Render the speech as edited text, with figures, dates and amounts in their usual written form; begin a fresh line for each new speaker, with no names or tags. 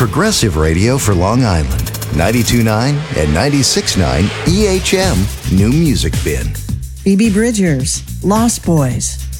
progressive radio for Long Island. 92.9 and 96.9 EHM New Music Bin.
Phoebe Bridgers, Lost Boys.